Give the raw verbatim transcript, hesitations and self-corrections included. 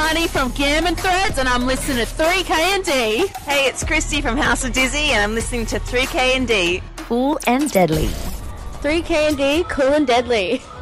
Honey from Gammon Threads, and I'm listening to three K and D. Hey, it's Christy from House of Dizzy, and I'm listening to three K and D. Cool and deadly. three K and D, cool and deadly.